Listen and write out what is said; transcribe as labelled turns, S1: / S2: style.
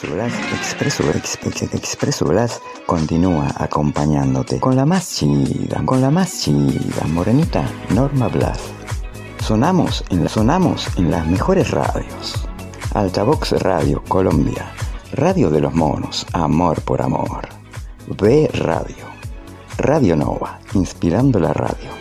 S1: Expreso Blas continúa acompañándote con la más chida, morenita Norma Blas. Sonamos en las mejores radios. Altavox Radio Colombia, Radio de los Monos, Amor por Amor. B Radio, Radio Nova, inspirando la radio.